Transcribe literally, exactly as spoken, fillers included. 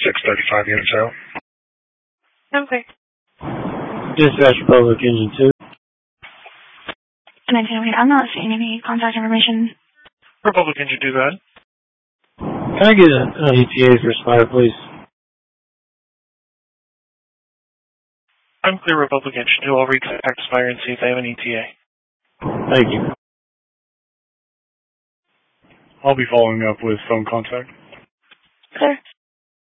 six thirty-five units out. Okay. Dispatch Republic Engine two. nineteen oh eight, I'm not seeing any contact information. Republic Engine two, go ahead. Can I get an E T A for Spire, please? I'm clear, Republic Engine two. I'll recontact Spire and see if they have an E T A. Thank you. I'll be following up with phone contact. Clear.